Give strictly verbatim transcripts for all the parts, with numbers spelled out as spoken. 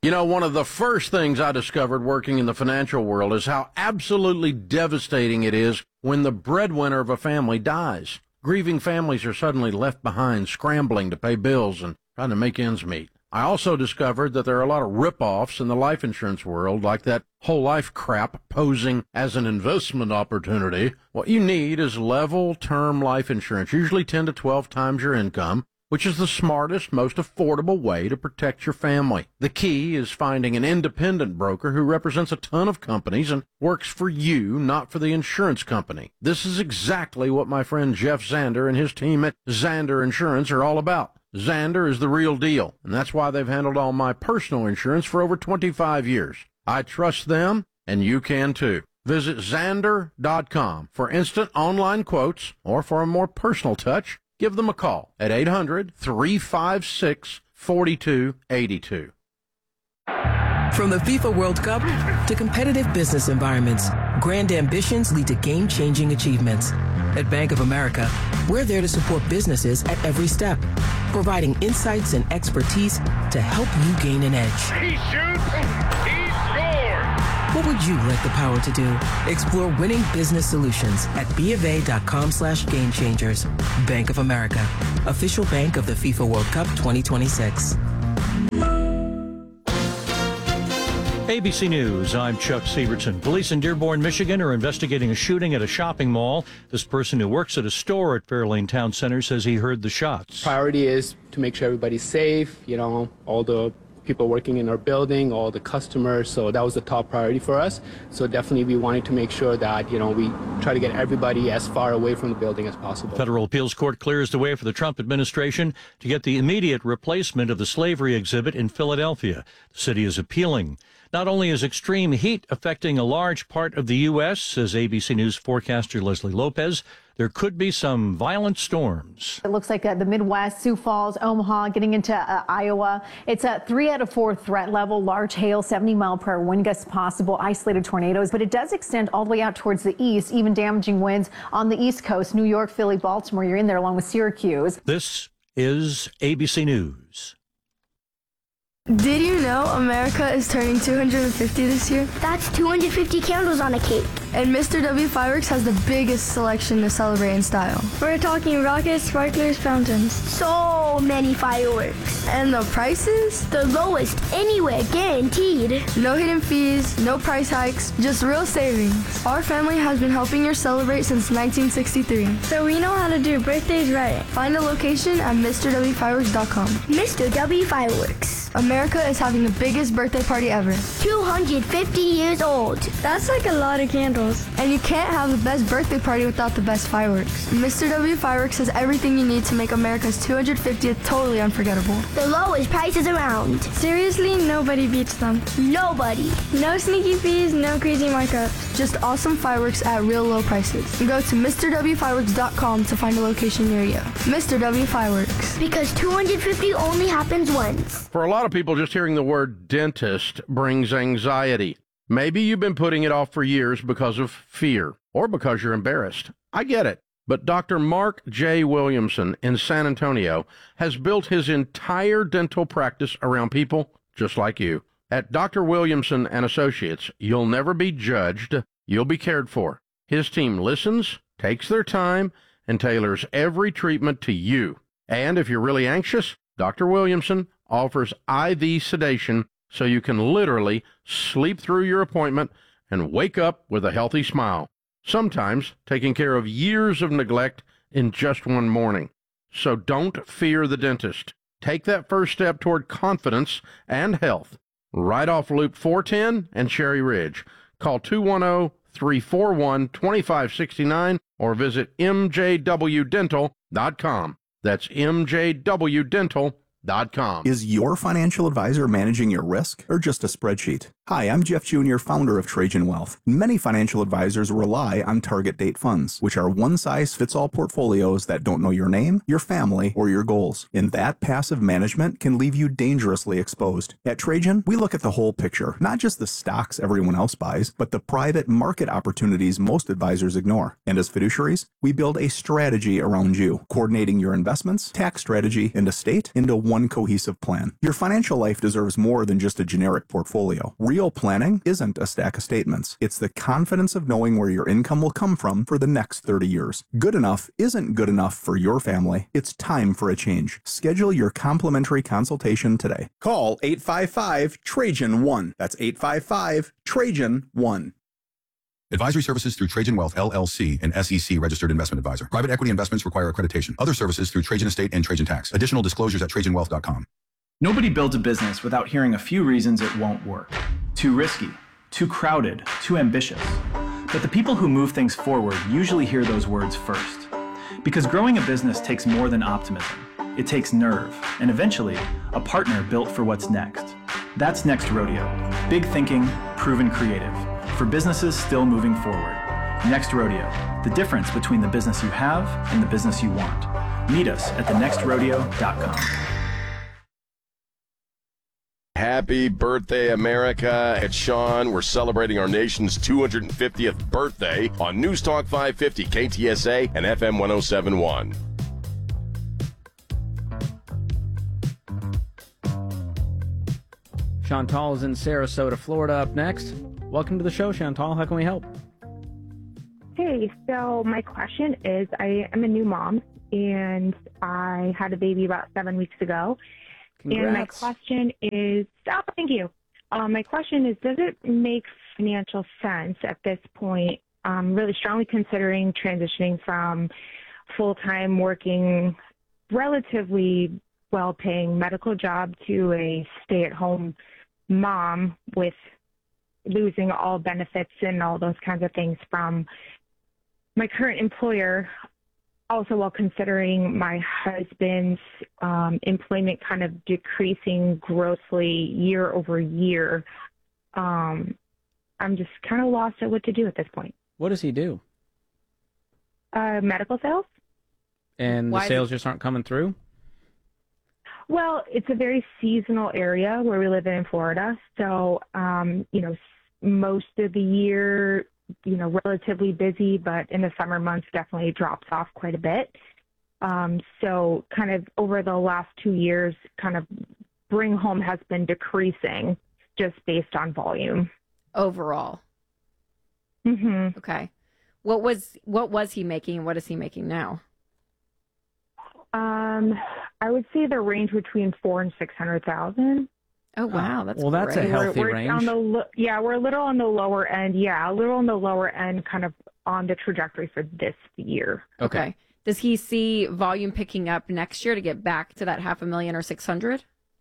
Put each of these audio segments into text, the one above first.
You know, one of the first things I discovered working in the financial world is how absolutely devastating it is when the breadwinner of a family dies. Grieving families are suddenly left behind, scrambling to pay bills and trying to make ends meet. I also discovered that there are a lot of rip-offs in the life insurance world, like that whole life crap posing as an investment opportunity. What you need is level term life insurance, usually ten to twelve times your income, which is the smartest, most affordable way to protect your family. The key is finding an independent broker who represents a ton of companies and works for you, not for the insurance company. This is exactly what my friend Jeff Zander and his team at Zander Insurance are all about. Zander is the real deal, and that's why they've handled all my personal insurance for over twenty-five years. I trust them, and you can too. Visit Zander dot com for instant online quotes, or for a more personal touch, give them a call at eight hundred, three five six, four two eight two. From the FIFA World Cup to competitive business environments, grand ambitions lead to game-changing achievements. At Bank of America, we're there to support businesses at every step, providing insights and expertise to help you gain an edge. He shoots, he scores! What would you like the power to do? Explore winning business solutions at BofA.com slash game changers. Bank of America, official bank of the FIFA World Cup twenty twenty-six. A B C News, I'm Chuck Sievertson. Police in Dearborn, Michigan are investigating a shooting at a shopping mall. This person who works at a store at Fairlane Town Center says he heard the shots. Priority is to make sure everybody's safe, you know, all the people working in our building, all the customers, so that was the top priority for us. So definitely we wanted to make sure that, you know, we try to get everybody as far away from the building as possible. Federal appeals court clears the way for the Trump administration to get the immediate replacement of the slavery exhibit in Philadelphia. The city is appealing. Not only is extreme heat affecting a large part of the U S, says A B C News forecaster Leslie Lopez, there could be some violent storms. It looks like uh, the Midwest, Sioux Falls, Omaha, getting into uh, Iowa. It's a three out of four threat level, large hail, seventy mile per hour wind gusts possible, isolated tornadoes. But it does extend all the way out towards the east, even damaging winds on the East Coast, New York, Philly, Baltimore. You're in there along with Syracuse. This is A B C News. Did you know America is turning two hundred fifty this year? That's two hundred fifty candles on a cake. And Mister W Fireworks has the biggest selection to celebrate in style. We're talking rockets, sparklers, fountains. So many fireworks. And the prices? The lowest anywhere, guaranteed. No hidden fees, no price hikes, just real savings. Our family has been helping you celebrate since nineteen sixty-three. So we know how to do birthdays right. Find a location at Mr W Fireworks dot com. Mister W Fireworks. America is having the biggest birthday party ever. two hundred fifty years old. That's like a lot of candles. And you can't have the best birthday party without the best fireworks. Mister W Fireworks has everything you need to make America's two hundred fiftieth totally unforgettable. The lowest prices around. Seriously, nobody beats them. Nobody. No sneaky fees, no crazy markups. Just awesome fireworks at real low prices. Go to Mr W Fireworks dot com to find a location near you. Mister W Fireworks. Because two hundred fifty only happens once. For a lot of people, just hearing the word dentist brings anxiety. Maybe you've been putting it off for years because of fear or because you're embarrassed. I get it. But Doctor Mark J. Williamson in San Antonio has built his entire dental practice around people just like you. At Doctor Williamson and Associates, you'll never be judged. You'll be cared for. His team listens, takes their time, and tailors every treatment to you. And if you're really anxious, Doctor Williamson offers I V sedation so you can literally sleep through your appointment and wake up with a healthy smile, sometimes taking care of years of neglect in just one morning. So don't fear the dentist. Take that first step toward confidence and health. Right off Loop four ten and Cherry Ridge. Call two one zero, three four one, two five six nine or visit M J W dental dot com. That's M J W dental dot com. Is your financial advisor managing your risk or just a spreadsheet? Hi, I'm Jeff Junior, founder of Trajan Wealth. Many financial advisors rely on target date funds, which are one-size-fits-all portfolios that don't know your name, your family, or your goals. And that passive management can leave you dangerously exposed. At Trajan, we look at the whole picture, not just the stocks everyone else buys, but the private market opportunities most advisors ignore. And as fiduciaries, we build a strategy around you, coordinating your investments, tax strategy, and estate into one one cohesive plan. Your financial life deserves more than just a generic portfolio. Real planning isn't a stack of statements. It's the confidence of knowing where your income will come from for the next thirty years. Good enough isn't good enough for your family. It's time for a change. Schedule your complimentary consultation today. Call eight five five Trajan one. That's eight five five Trajan one. Advisory services through Trajan Wealth, L L C, an S E C registered investment advisor. Private equity investments require accreditation. Other services through Trajan Estate and Trajan Tax. Additional disclosures at trajan wealth dot com. Nobody builds a business without hearing a few reasons it won't work. Too risky, too crowded, too ambitious. But the people who move things forward usually hear those words first. Because growing a business takes more than optimism. It takes nerve, and eventually, a partner built for what's next. That's Next Rodeo. Big thinking, proven creative. For businesses still moving forward. Next Rodeo, the difference between the business you have and the business you want. Meet us at the next rodeo dot com. Happy birthday, America. It's Sean. We're celebrating our nation's two hundred fiftieth birthday on News Talk five fifty, K T S A, and F M one oh seven point one. Chantal is in Sarasota, Florida, up next. Welcome to the show, Chantal. How can we help? Hey, so my question is, I am a new mom, and I had a baby about seven weeks ago. Congrats. And my question is, oh, thank you. Um, my question is, does it make financial sense at this point, um, really strongly considering transitioning from full-time working, relatively well-paying medical job to a stay-at-home mom with losing all benefits and all those kinds of things from my current employer, also while considering my husband's um, employment kind of decreasing grossly year over year. Um, I'm just kind of lost at what to do at this point. What does he do? Uh, medical sales. And the Why sales does- just aren't coming through? Well, it's a very seasonal area where we live in Florida. So, um, you know, s- most of the year, you know, relatively busy, but in the summer months definitely drops off quite a bit. Um, so kind of over the last two years, kind of bring home has been decreasing just based on volume. Overall. Mm-hmm. Okay. What was what was he making and what is he making now? Um, I would say the range between four and six hundred thousand. Oh wow, that's well, that's great. a healthy we're, we're range. On the lo- yeah, we're a little on the lower end. Yeah, a little on the lower end, kind of on the trajectory for this year. Okay. okay. Does he see volume picking up next year to get back to that half a million or six hundred?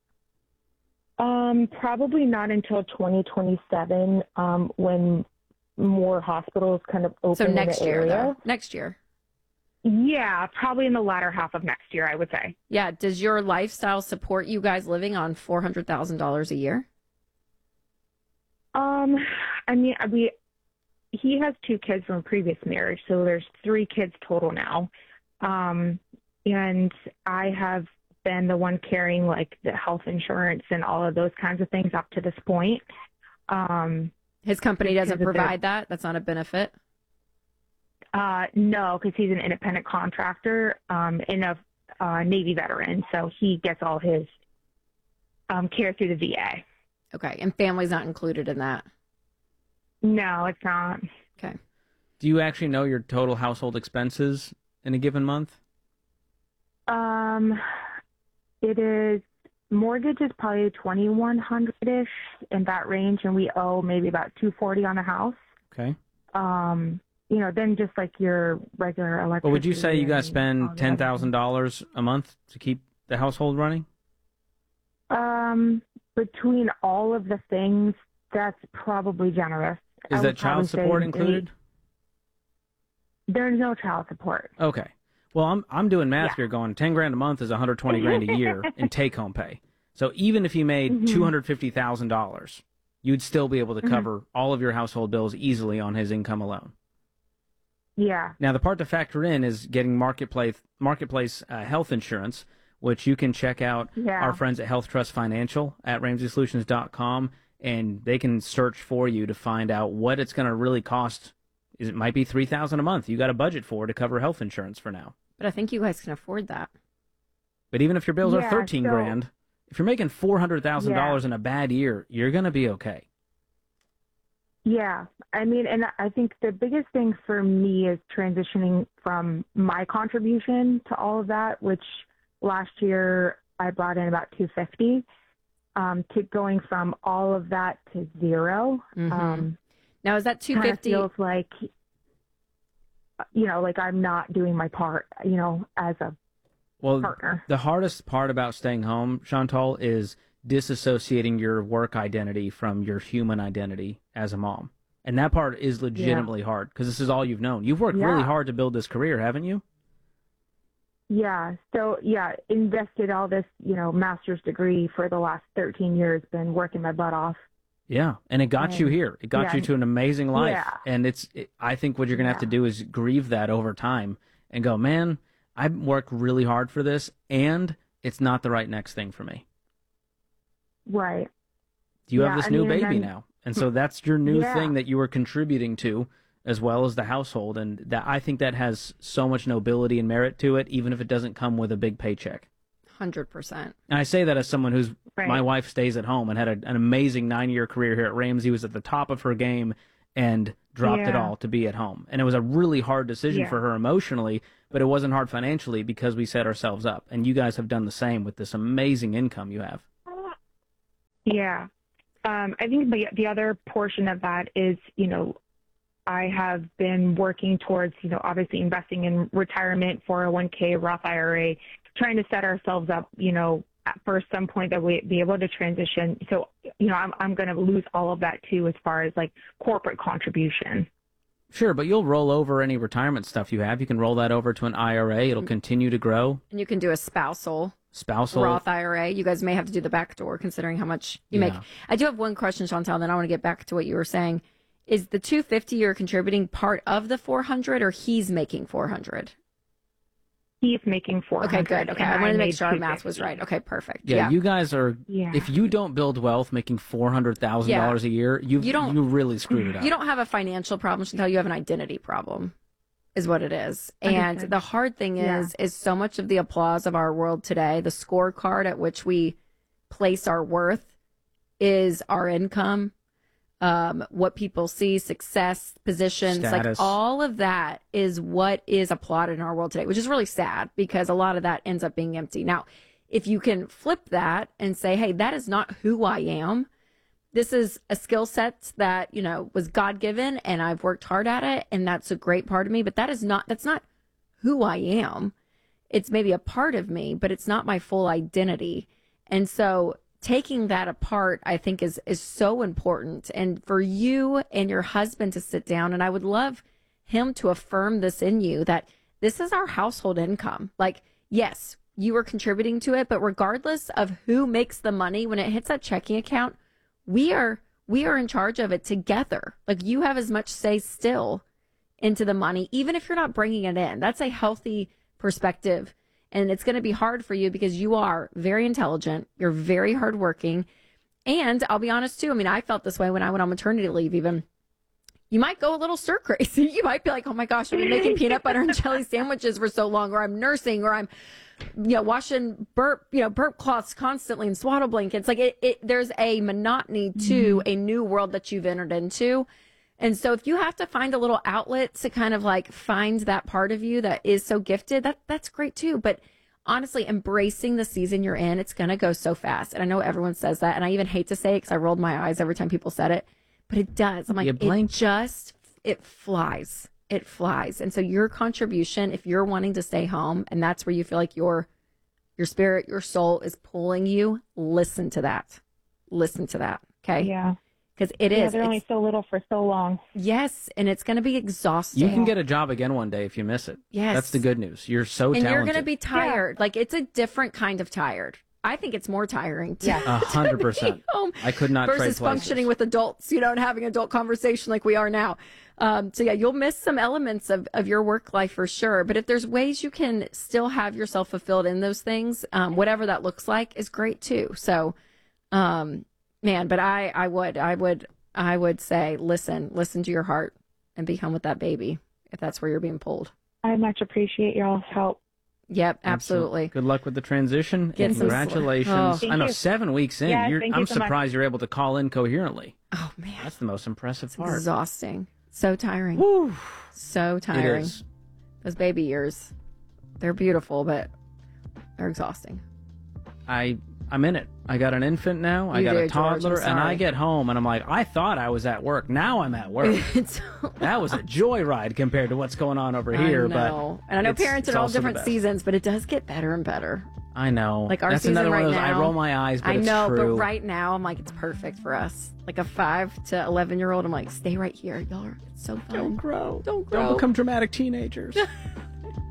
Um, probably not until twenty twenty-seven, um, when more hospitals kind of open So next in the year, area. though. Next year. Yeah, probably in the latter half of next year, I would say. Yeah. Does your lifestyle support you guys living on four hundred thousand dollars a year? Um, I mean, we he has two kids from a previous marriage, so there's three kids total now. Um, and I have been the one carrying like the health insurance and all of those kinds of things up to this point. Um, His company doesn't because of their- provide that? That's not a benefit? Uh, no, because he's an independent contractor um, and a uh, Navy veteran, so he gets all his um, care through the V A. Okay, and family's not included in that? No, it's not. Okay. Do you actually know your total household expenses in a given month? Um, it is, mortgage is probably twenty-one hundred-ish in that range, and we owe maybe about two forty on the house. Okay. Um, you know, then just like your regular electricity. But would you say you got to and all spend the ten other thousand dollars a month to keep the household running? Um, between all of the things, that's probably generous. I Is would that child probably say support maybe- included? There's no child support. Okay. Well, I'm I'm doing math Yeah. here going ten grand a month is one hundred twenty grand a year in take home pay. So even if you made Mhm. two hundred fifty thousand dollars, you'd still be able to Mhm. cover all of your household bills easily on his income alone. Yeah. Now, the part to factor in is getting marketplace marketplace uh, health insurance, which you can check out Yeah. our friends at Health Trust Financial at ramsey solutions dot com, and they can search for you to find out what it's going to really cost. Is it might be three thousand dollars a month. You got a budget for to cover health insurance for now. But I think you guys can afford that. But even if your bills Yeah, are thirteen so- grand, if you're making four hundred thousand dollars Yeah. in a bad year, you're going to be okay. Yeah, I mean, and I think the biggest thing for me is transitioning from my contribution to all of that, which last year I brought in about two hundred fifty dollars, um, to going from all of that to zero. Mhm. Um, now, is that two kinda fifty? feels like, you know, like I'm not doing my part, you know, as a Well, partner. the hardest part about staying home, Chantal, is disassociating your work identity from your human identity as a mom. And that part is legitimately hard because this is all you've known. You've worked really Yeah. hard to build this career, haven't you? Yeah. So yeah, invested all this, you know, master's degree for the last thirteen years, been working my butt off. Yeah, and it got you And- here. It got yeah. you to an amazing life. Yeah. And it's it, I think what you're going to have to do is grieve that over time and go, "Man, I worked really hard for this and it's not the right next thing for me." Right. You Yeah, have this I new mean, and baby then- now. And so that's your new Yeah. thing that you were contributing to as well as the household, and that I think that has so much nobility and merit to it even if it doesn't come with a big paycheck. one hundred percent. And I say that as someone who's Right. my wife stays at home and had a, an amazing nine-year career here at Ramsey, was at the top of her game and dropped it Yeah. all to be at home. And it was a really hard decision Yeah. for her emotionally, but it wasn't hard financially because we set ourselves up. And you guys have done the same with this amazing income you have. Yeah. Um, I think the, the other portion of that is, you know, I have been working towards, you know, obviously investing in retirement, four oh one k, Roth I R A, trying to set ourselves up, you know, at- for some point that we be able to transition. So, you know, I'm, I'm going to lose all of that too, as far as like corporate contribution. Sure, but you'll roll over any retirement stuff you have. You can roll that over to an I R A. It'll continue to grow. And you can do a spousal. Spousal. Roth I R A. You guys may have to do the back door considering how much you make. Yeah. I do have one question, Chantal, then I want to get back to what you were saying. Is the two hundred fifty you're contributing part of the four hundred or he's making four hundred? He's making four hundred. Okay, good. Okay, and I wanted to make made sure our math two hundred fifty. was right. Okay, perfect. Yeah, Yeah. you guys are. Yeah. If you don't build wealth making four hundred thousand dollars a year, you've, You don't- you really screwed it up. You don't have a financial problem, Chantal. You have an identity problem, is what it is. And Understood. the hard thing Yeah. is, is so much of the applause of our world today, the scorecard at which we place our worth is our income, um, what people see, success, positions, Status. like all of that is what is applauded in our world today, which is really sad because a lot of that ends up being empty. Now, if you can flip that and say, hey, that is not who I am. This is a skill set that, you know, was God given and I've worked hard at it. And that's a great part of me, but that is not, that's not who I am. It's maybe a part of me, but it's not my full identity. And so taking that apart, I think is, is so important. And for you and your husband to sit down, and I would love him to affirm this in you, that this is our household income. Like, yes, you are contributing to it, but regardless of who makes the money, when it hits that checking account, we are we are in charge of it together. Like, you have as much say still into the money, even if you're not bringing it in. That's a healthy perspective. And it's going to be hard for you because you are very intelligent. You're very hardworking. And I'll be honest too. I mean, I felt this way when I went on maternity leave, even. You might go a little stir crazy. You might be like, oh my gosh, I've been making peanut butter and jelly sandwiches for so long, or I'm nursing, or I'm, you know, washing burp, you know, burp cloths constantly and swaddle blankets. Like it, it there's a monotony to Mm-hmm. a new world that you've entered into. And so if you have to find a little outlet to kind of like find that part of you that is so gifted, that that's great too. But honestly, embracing the season you're in, it's going to go so fast. And I know everyone says that. And I even hate to say it because I rolled my eyes every time people said it, but it does. I'm like, You it blink. just, it flies. It flies. And so your contribution, if you're wanting to stay home and that's where you feel like your, your spirit, your soul is pulling you, listen to that. Listen to that. Okay. Yeah. Because it Yeah, is. they're only It's- so little for so long. yes. And it's going to be exhausting. You can get a job again one day if you miss it. Yes. That's the good news. You're so and talented. you're going to be tired. Like, it's a different kind of tired. I think it's more tiring to, A hundred percent. home I could not trade versus places. functioning with adults, you know, and having adult conversation like we are now. Um, so yeah, you'll miss some elements of, of your work life for sure. But if there's ways you can still have yourself fulfilled in those things, um, whatever that looks like is great too. So, um, man, but I, I would, I would, I would say, listen, listen to your heart and be home with that baby if that's where you're being pulled. I much appreciate y'all's help. Yep, absolutely. Good luck with the transition. Get and some congratulations. sleep. Oh. I know, Thank you. seven weeks in. Yeah, you're, thank I'm you so much. surprised you're able to call in coherently. Oh, man. That's the most impressive It's part. exhausting. So tiring. Woo. So tiring. is. Those baby years, they're beautiful, but they're exhausting. I, I'm in it. I got an infant now. I You got do, a George, toddler, I'm and I sorry. get home, and I'm like, I thought I was at work. Now I'm at work. That was a joyride compared to what's going on over here. I know. But and I know it's- parents it's are all also the different best. seasons, but it does get better and better. I know. Like our That's season another right one of those. now. I roll my eyes, but I it's know, true. but right now I'm like, it's perfect for us. Like a five to eleven year old, I'm like, stay right here, y'all. Are, it's so fun. Don't grow. Don't grow. Don't become dramatic teenagers.